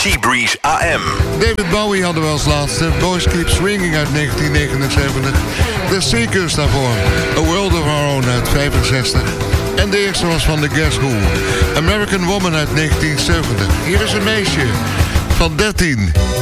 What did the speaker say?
Seabreeze AM. David Bowie hadden we als laatste. Boys Keep Swinging uit 1979. The Seekers daarvoor. A World of Our Own uit 65. En de eerste was van The Guess Who. American Woman uit 1970. Hier is een meisje van 13.